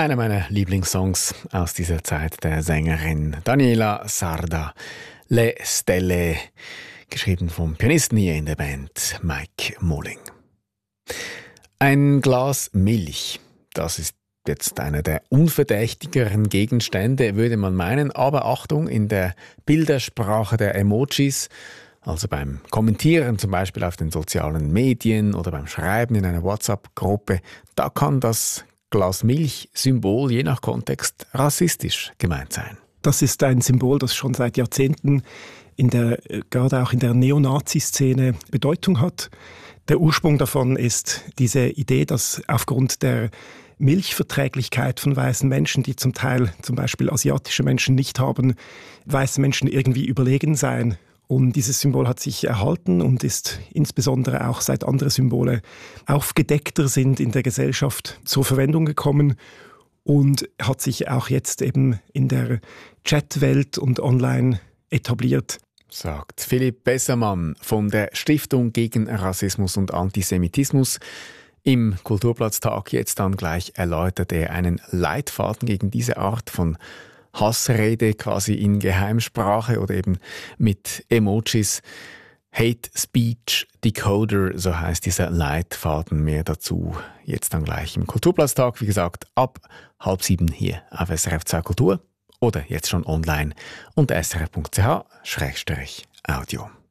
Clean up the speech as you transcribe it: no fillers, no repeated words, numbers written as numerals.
Einer meiner Lieblingssongs aus dieser Zeit der Sängerin Daniela Sarda, Le Stelle, geschrieben vom Pianisten hier in der Band, Mike Moling. Ein Glas Milch, das ist jetzt einer der unverdächtigeren Gegenstände, würde man meinen, aber Achtung, in der Bildersprache der Emojis, also beim Kommentieren zum Beispiel auf den sozialen Medien oder beim Schreiben in einer WhatsApp-Gruppe, da kann das Glas Milch-Symbol je nach Kontext rassistisch gemeint sein. Das ist ein Symbol, das schon seit Jahrzehnten gerade auch in der Neonazi-Szene Bedeutung hat. Der Ursprung davon ist diese Idee, dass aufgrund der Milchverträglichkeit von weißen Menschen, die zum Teil zum Beispiel asiatische Menschen nicht haben, weiße Menschen irgendwie überlegen seien. Und dieses Symbol hat sich erhalten und ist insbesondere auch, seit andere Symbole aufgedeckter sind in der Gesellschaft, zur Verwendung gekommen und hat sich auch jetzt eben in der Chatwelt und online etabliert. Sagt Philipp Bessermann von der Stiftung gegen Rassismus und Antisemitismus. Im Kulturplatztag jetzt dann gleich erläutert er einen Leitfaden gegen diese Art von Hassrede, quasi in Geheimsprache oder eben mit Emojis. Hate Speech Decoder, so heißt dieser Leitfaden. Mehr dazu jetzt dann gleich im Kulturplatztag. Wie gesagt, ab 6:30 hier auf SRF 2 Kultur oder jetzt schon online unter srf.ch/audio.